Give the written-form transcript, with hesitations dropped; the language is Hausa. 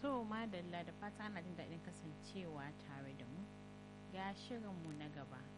To madalla da fata ana jin daɗin kasancewa tare da mu ga shirinmu na gaba.